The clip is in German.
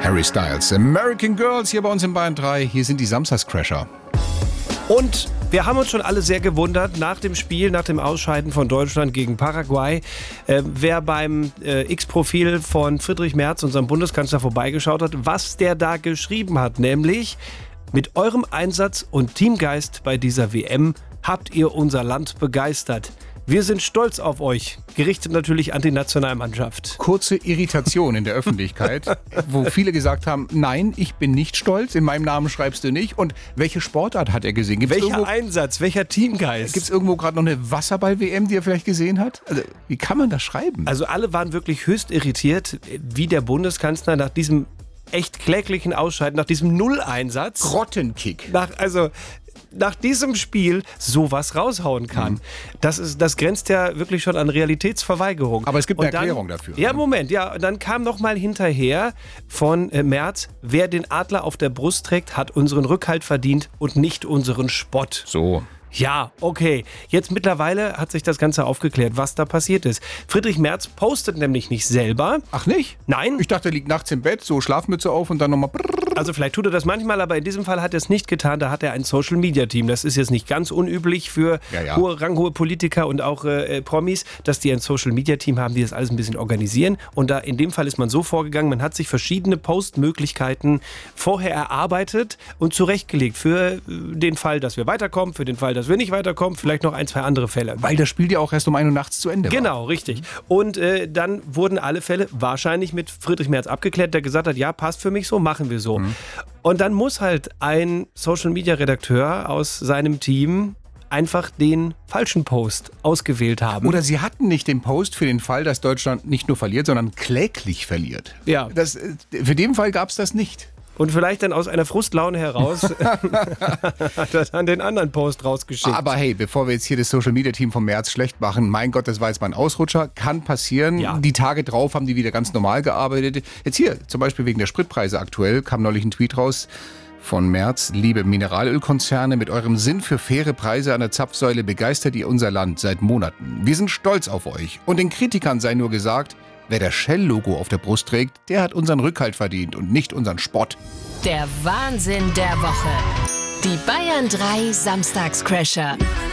Harry Styles, American Girls hier bei uns in Bayern 3. Hier sind die Samstagscrasher. Und wir haben uns schon alle sehr gewundert nach dem Spiel, nach dem Ausscheiden von Deutschland gegen Paraguay, wer beim X-Profil von Friedrich Merz, unserem Bundeskanzler, vorbeigeschaut hat, was der da geschrieben hat. Nämlich, mit eurem Einsatz und Teamgeist bei dieser WM habt ihr unser Land begeistert. Wir sind stolz auf euch, gerichtet natürlich an die Nationalmannschaft. Kurze Irritation in der Öffentlichkeit, wo viele gesagt haben, nein, ich bin nicht stolz, in meinem Namen schreibst du nicht. Und welche Sportart hat er gesehen? Welcher Einsatz, welcher Teamgeist? Gibt es irgendwo gerade noch eine Wasserball-WM, die er vielleicht gesehen hat? Also, wie kann man das schreiben? Also alle waren wirklich höchst irritiert, wie der Bundeskanzler nach diesem echt kläglichen Ausscheiden, nach diesem Null-Einsatz, Grottenkick. nach diesem Spiel sowas raushauen kann. Das grenzt ja wirklich schon an Realitätsverweigerung. Aber es gibt eine Erklärung dafür. Ja, Moment, ja. Dann kam noch mal hinterher von Merz, wer den Adler auf der Brust trägt, hat unseren Rückhalt verdient und nicht unseren Spott. So. Ja, okay. Jetzt mittlerweile hat sich das Ganze aufgeklärt, was da passiert ist. Friedrich Merz postet nämlich nicht selber. Ach nicht? Nein. Ich dachte, er liegt nachts im Bett, so Schlafmütze auf und dann nochmal... Also vielleicht tut er das manchmal, aber in diesem Fall hat er es nicht getan. Da hat er ein Social-Media-Team. Das ist jetzt nicht ganz unüblich für ranghohe Politiker und auch Promis, dass die ein Social-Media-Team haben, die das alles ein bisschen organisieren. Und da in dem Fall ist man so vorgegangen, man hat sich verschiedene Postmöglichkeiten vorher erarbeitet und zurechtgelegt für den Fall, dass wir weiterkommen, für den Fall, dass wir nicht weiterkommen, vielleicht noch ein, zwei andere Fälle. Weil das Spiel ja auch erst um 1 Uhr nachts zu Ende war. Genau, richtig. Und dann wurden alle Fälle wahrscheinlich mit Friedrich Merz abgeklärt, der gesagt hat, ja, passt für mich so, machen wir so. Und dann muss halt ein Social-Media-Redakteur aus seinem Team einfach den falschen Post ausgewählt haben. Oder sie hatten nicht den Post für den Fall, dass Deutschland nicht nur verliert, sondern kläglich verliert. Ja. Für den Fall gab es das nicht. Und vielleicht dann aus einer Frustlaune heraus hat er dann den anderen Post rausgeschickt. Aber hey, bevor wir jetzt hier das Social-Media-Team vom März schlecht machen, mein Gott, das war jetzt mal ein Ausrutscher, kann passieren. Ja. Die Tage drauf haben die wieder ganz normal gearbeitet. Jetzt hier, zum Beispiel wegen der Spritpreise aktuell, kam neulich ein Tweet raus von Merz. Liebe Mineralölkonzerne, mit eurem Sinn für faire Preise an der Zapfsäule begeistert ihr unser Land seit Monaten. Wir sind stolz auf euch. Und den Kritikern sei nur gesagt, wer das Shell-Logo auf der Brust trägt, der hat unseren Rückhalt verdient und nicht unseren Spott. Der Wahnsinn der Woche. Die Bayern 3 Samstagscrasher.